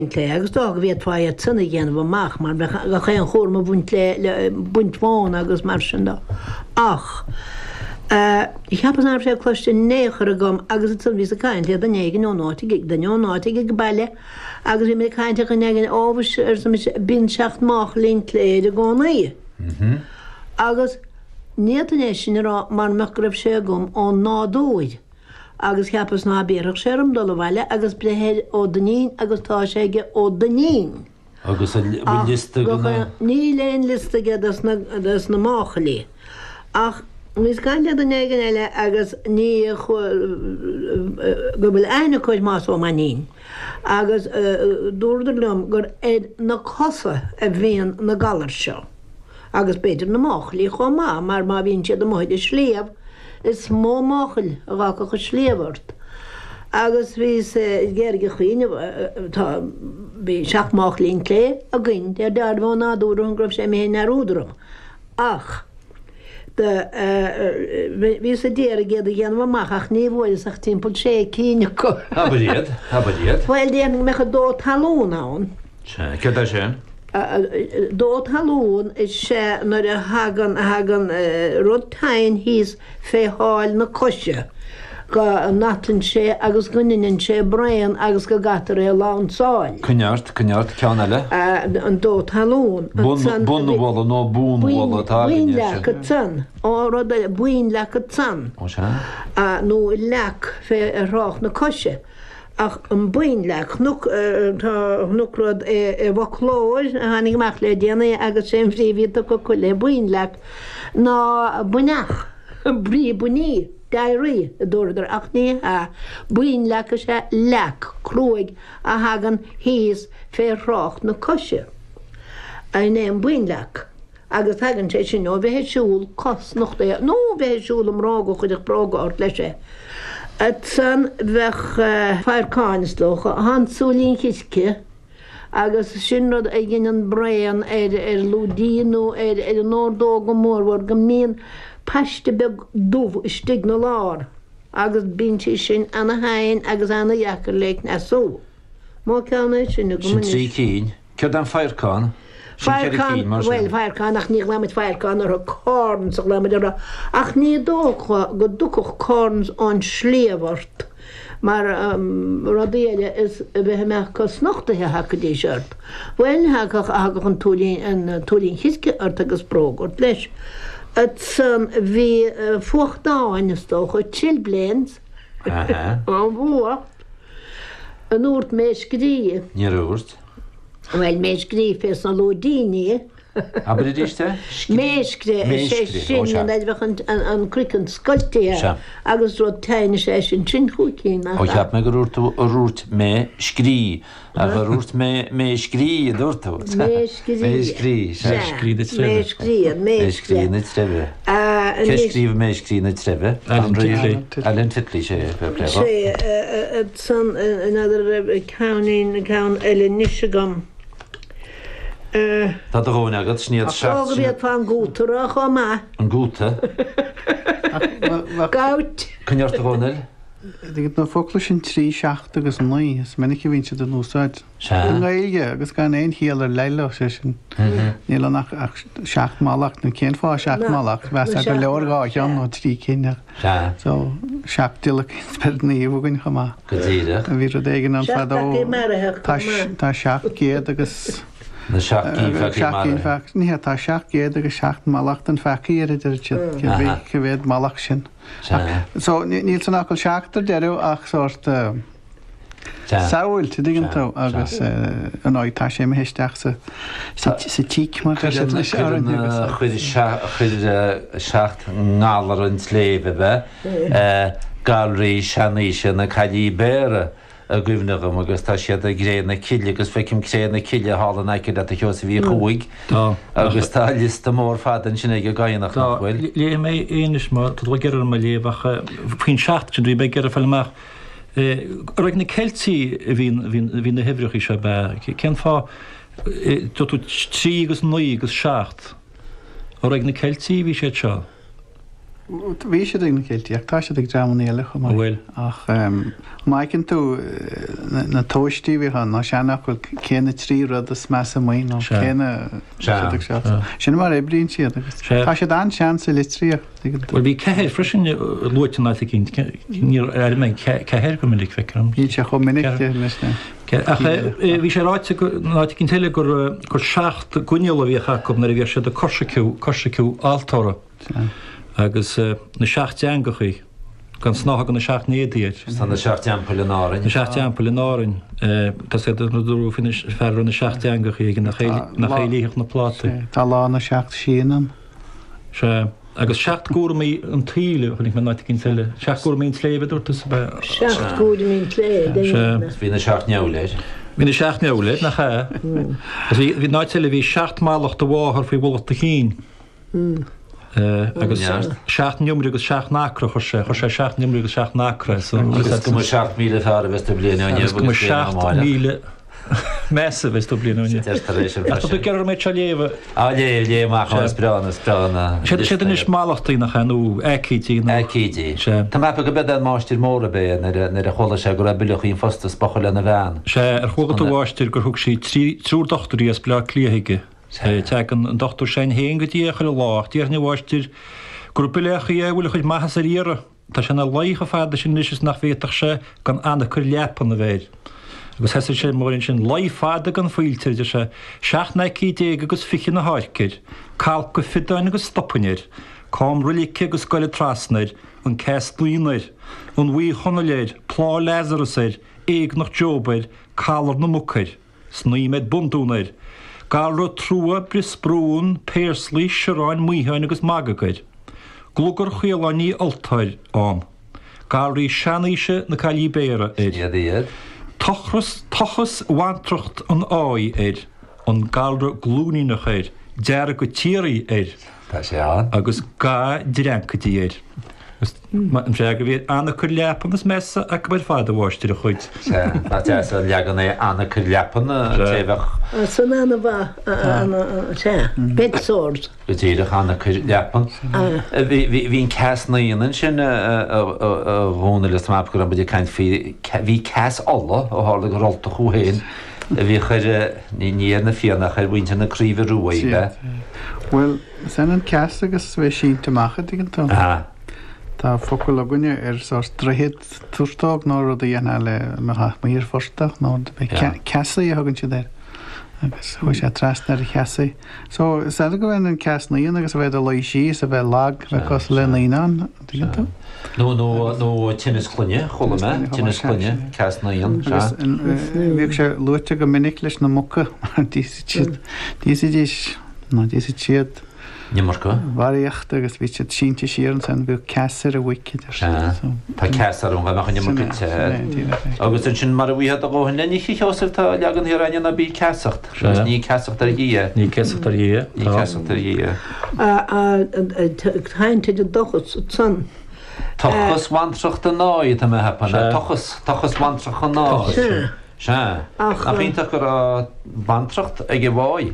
agus dá bhéad fáid tunna ggéanamh amach mar go chéan chóirma buintmáin agus mar sin dá. Ach, ich habe es einfach sehr kostet näher gegangen, agus es wie kein der negen notig, der notig geballe, agus mir kein der negen overs mit bin schacht mach linklede gone. Agus netneshner man makrab shegum on nadoid. Agus heb es na berg scherm dolwale, agus blehe odnin, agus ta shege odnin. Agus liste nie len liste das na machli. Ach mis kan de negen agus nie gobel eine koid mas o manin. Agus doorderlum gur na kosse veen na gallershow. Agus beter na machli goma, maar ma wintje de moide sleef is mo machel rake gesleeverd. Agus wis gerge khine ta be schach machlin kle agin der daar wona door hun grof sem hen naar rodrum. Ach wie ze der gede gen we mag nie wil zich tempel che kine ko. Haberiet. Wel die me gedood halon aan. Kent dat zijn? Dood halon is naar de hagen rotain his fehal na kosje. Ga natlin sé agus gunninn sé brein agus go gatar é lán sáil. Cynart ceanile? An dó talún. Bunhla nó búnhla tá. Buin le go tsan. Árad buin le go tsan. Nó lech fé rách na cosise. Ach an buin lech nucrad bhlóir hánig meach le déana agus sé fríhí go le buin lech ná buneach brí buní. Diary doorder achni a buin lekker se lek kroig a hagan hees verrocht na kosje. En neem buin lek. Agus hagan se sin no we school kost nog de no we school rago goedig progo ort lesje. Het san weg Fairkansloch han solin kiske. Agus sinrod egin brein ludino nordogo mor war gemeen Paste beg dúh stig na lár, agus bíntí sin anna hain agus anna jacar leik na sú. Má ceanna sin na Sin trí cín. Ceir an Faircán? Faircán ach ní lemid Faircán ar a corns a lemid ar ach ní dócha go dúcach corns an slévart. Maar radéile is bheit meach go snachtathe hacadí seart. Bhfuil hagach an túlín hiisce ort agus próg ort leis. Het zijn wie vochtdaanstoch, chillblends. Aan woord. Een oort meeskrie. Niet oort. Wel meeskrie is een lodini. Aber dit is het? Meeskrie. En dat we een krikken sculpteer. Agus rood tijne is een chin goed in. Ik heb me geroerd mee skrie. Geroerd mee skrie doort het. Meeskrie niet schrijven. Geschreven meeskrie niet schrijven. Alleen titlische. Het zijn another count Ellen Michigan. Dat er gewoon dat is niet het schacht. Ik weet van goed terug, maar. Een goed, hè? Goud. Kun je er gewoon in? Ik heb nog focus in 3 schacht, dus nee, is men ik gewinst de noos uit. Nee, dus kan een hele leilo session. Hele nach schacht malach, een kind voor schacht malach. Was het leor gaat, ja, nog 3 kinderen. Ja. Zo schacht tilk spelt niet, hoe kun je maar. Gezien. En weer de tegen dan vado. Tas schacht keer, dus. Na seach ní tá seach géad agus seach malach an feíidir gohhéad malach sin. So níl san acail seachtar deirú ach sort saoil te digantá agus an áidtá sé héisteach sa tíic mar chuid seacht ngálar an sléve bheith galraí seanaí sin na cailí béire. Gwyfnagam agus tá siad a gré na ciile agus fecim cré na ciile hála naicid a teos a bhí chuig agus tá lista mór fadan sin ag gaianach nachhfuil. Lé mé éis má tá gear me lébacha faoin seach sin bh gear fellach. Raig na Celtí hí na hefriach se be. Ken fá tú 3 agus 9 agus 6. Raig na Celtí hí sé seo. Bhí sé ag na céiltíach tá sé ag deamanéile chu bhfuil ach maicinn tú na tóistíí bhíá ná seannach chuil céna trí rud is me mí nó chéna sin mar éblionn siad agus tá sé an sean sa le tríoch. Bhil bhí cehéir freisin luitená cinn mé cehéir go minic fecem. Í se chu minic leisna. Bhí sé ráite náte cinn teile gur 6 gúneala bhíocha go na bhí sé de corsaciú altóra agus na 6 angachaí gan snáth gan na 6 néadíad. Tá na 6 ampulinárin. Na 6 ampulinárin Tá sé dú fin ferú na 6 angachaí nach chéilíoch na pláta. Tá lá na 6 síanam. Se agus 6 gúrmaí an tíle chunig me náte cinn teile. 6 gúrmaín tlébe dúirtas be. 6 gúrmaín tlébe. Bhí na 6 neolaid. Bhí na 6 neolaid nach cha. Bhí náiteile bhí 6 málacht do bháthar faoi bhla a chin. Agus 6 numru agus 6 nácra chu sé 6 numru agus 6 nácra. Agus go 6 míle fear bheits do bliana go 6 míle mesa bheits do bliana. Tá gear mé léomh. léomach sprana. sé den is málachtaí nach chanú écítí. Tá me go bed an máistír móra bé nar a chola sé go a buch ín fosta spachil le na bhean. sé chugat bháistír gur thug sí trúr dochtarí as bla clíhiige. Te an dochtú sé hé go dtíocha le lácht, díar bháistír gur bulecha bhfuil chuid maithas a íire, Tá sé na leicha fáda sin níos nach féach sé gan anna chur lepan na bhéir. Agus heasa sé mórin sin leifáda gan fáiltir de sé 6 agus fichin na háircir, cá go fidáin agus stoppainir, com rulíce agus goile trasnaid, an cés línaid, an bhí chonaléid, plá lézarasaid, éag nach jobaid, cálar na mucaid, sníimeid bundúnaid, Garro trúa brisbrún, péirslí, seráin, muíhain agus magagaid. Glúgur chualaní altáid am. Garí seaníise na cailí béire éid. Tochas wantrocht an áí éid, an galra glúní nach éid, deara go tíirí éid. Tá sé an. Agus gá direncatí éid. sé go bhíad anna chur lepan is mesa a go bhfuil fád bháistíir a chuid. Tá legan é anna chur lepanna téheh. San anna bh sé bedsórs. Go tíireach anna chur lepan. Bhín ceas naíonann sin bhóna le map go an bud caiint bhí ceas alla ó hála go rolta chuhéin. Bhí chuir níana na fianna chuir bhainte na críomh ruaile. Well, san an ceas agus bheith síntaachcha an tá. Tá focail a gine strahéad túrtág ná a dhéana le maíar forsteach ná ceasa a hagann si d agus chu sé trasna a cheasa. So is go bhfuin an ceas naíon agus bheith a lei sí a bheith lag bheith cos le naíán nó tinnis chluine chola me tinnis chluine ceas naíon. Bhíh sé luite go minic leis na mucha dí siad Nimmarca? Bhaíocht agus bhí sé sínta sían san bhú cear a wicked. Tá cear an bheach nimmarca. Agus an sin mar a bhíad a bhin lení cheosamh tá legan hiraine na bí ceasacht. Ní ceasacht ar dhé. Ní ceasacht ar dhé. Ní ceasacht ar dhé. Chainte de dochas san. Tochas wantracht a náid a me hepanna. Tochas wantracht a náid. Se. A bhínta gur a wantracht ag bháid.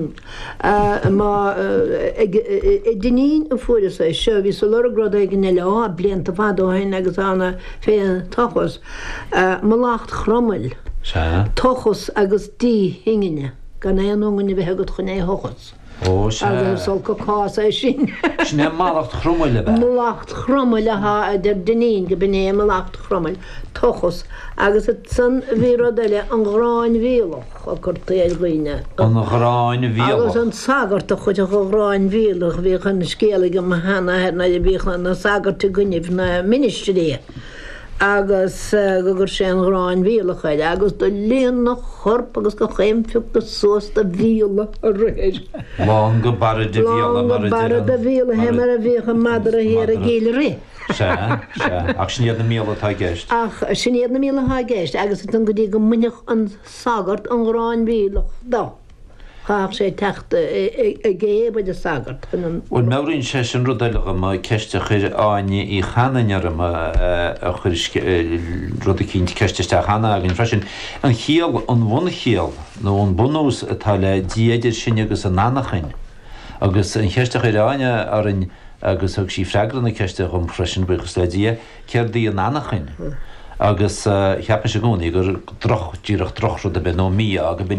Má dunín a fuidir sé seo bhí sa legrad ag an eile á blianta fadóhain agus anna fé tochas má lácht chrommel. Tochas agus dí hingine gan é an óganna bheit agad chun é hochas. Agus sol go cá é sin. Sné málacht chrommel le bheith? Málacht chrommel a der dunín go binné málacht chrommel. Tochas agus san bhírad eile an gráin bhíalach a gur téad ghuiine. An gráin bhíalach? Agus an sagart a chuid a gráin bhíalach bhí chun scéala go hena herna a bhíchan na sagart a ghuiineh na ministrí. Agus gur sé an gráin bhíalachaid, agus do líon nach chorp agus go chéimfiú go sósta bhíala a réir. Lán go barad a bhíala mar a barad a bhíala he mar a bhícha madar a héar a géile ré. Ach sinnéad na míle tá gceist. Ach sinnéad na míle tá gceist, agus an go dtí go muineach an sagart an gráin bhíalach dá. Chaach sé techt a géad a sagart. Bhfuil meíonn sé sin rudailech má ceiste chuir áine í chanaar a chuir rud a cinint ceisteiste chana agin freisin. An chial an bhna chial nó an bunús atá le diaidir sin agus an nánachain. Agus an cheiste chuir áine ar an agus thug sí freagran na ceiste chum freisin buchas le dia ceirdaí an annachchain. Agus cheappa sé gúnaí gur díoch troch ru a be nó mí aga